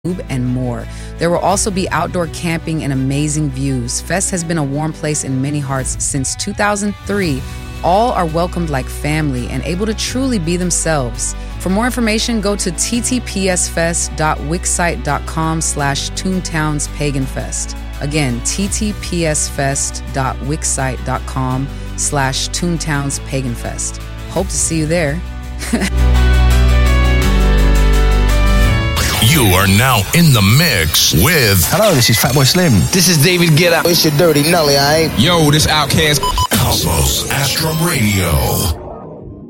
and more. There will also be outdoor camping and amazing views. Fest has been a warm place in many hearts since 2003. All are welcomed like family and able to truly be themselves. For more information, go to ttpsfest.wixsite.com/ToonTownsPaganFest. Again, ttpsfest.wixsite.com/ToonTownsPaganFest. Hope to see you there. You are now in the mix with... Hello, this is Fatboy Slim. This is David Guetta. It's your Dirty Nelly, alright? Yo, this Outkast. Cosmos Astrum Radio.